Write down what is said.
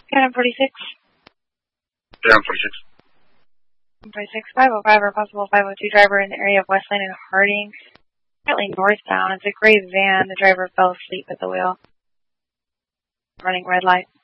Canon 46. Canon 46. 46, 505 or possible 502 driver in the area of Westland and Harding. Currently northbound. It's a gray van. The driver fell asleep at the wheel. Running red light.